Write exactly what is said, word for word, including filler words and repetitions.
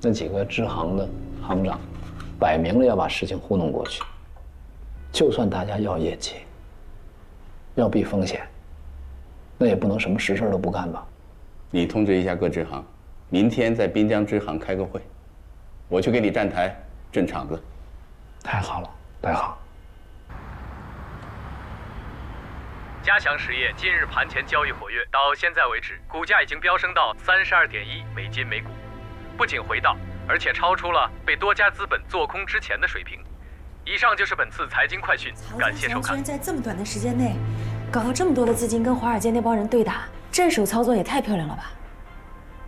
那几个支行的行长，摆明了要把事情糊弄过去。就算大家要业绩，要避风险，那也不能什么实事都不干吧？ 你通知一下各支行，明天在滨江支行开个会，我去给你站台镇场子。 太好了，太好。 嘉祥实业今日盘前交易活跃，到现在为止，股价已经飙升到三十二点一美金每股，不仅回到，而且超出了被多家资本做空之前的水平。以上就是本次财经快讯，感谢收看。 居然在这么短的时间内，搞到这么多的资金跟华尔街那帮人对打，这手操作也太漂亮了吧！